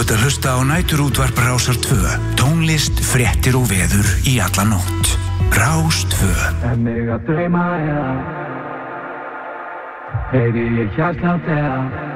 ert að hlusta á næturútvarp Rásar 2. Tónlist, fréttir og veður í alla nótt. Rás 2. Mig að drauma eða heyri ég hjartslátt eða